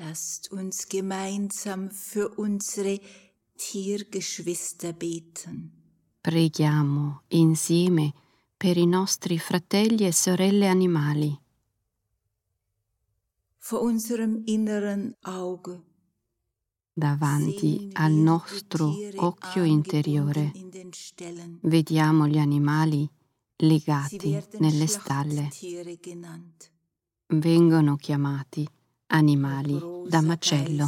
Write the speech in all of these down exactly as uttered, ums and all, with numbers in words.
Lasst uns gemeinsam für unsere Tiergeschwister beten. Preghiamo insieme per i nostri fratelli e sorelle animali. Vor unserem inneren Auge Davanti al nostro occhio interiore vediamo gli animali legati nelle stalle. Vengono chiamati animali da macello.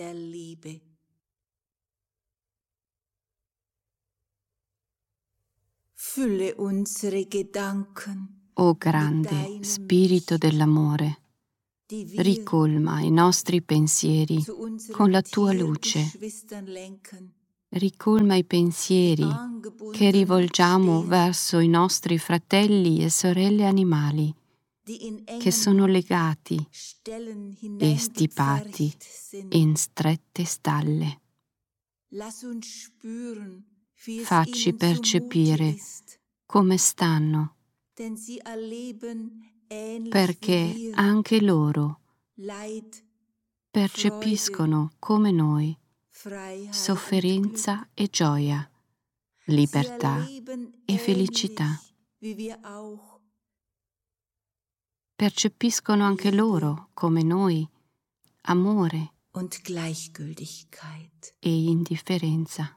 Fülle unsere Gedanken O grande spirito dell'amore, ricolma i nostri pensieri con la tua luce. Ricolma i pensieri che rivolgiamo verso i nostri fratelli e sorelle animali che sono legati e stipati in strette stalle. Facci percepire come stanno, perché anche loro percepiscono come noi sofferenza e gioia, libertà e felicità. Percepiscono anche loro come noi amore e indifferenza.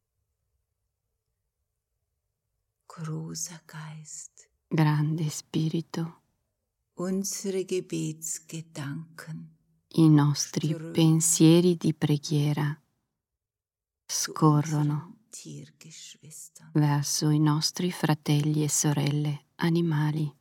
Großer Geist, Grande Spirito, unsere Gebetsgedanken, i nostri pensieri di preghiera scorrono verso i nostri fratelli e sorelle animali.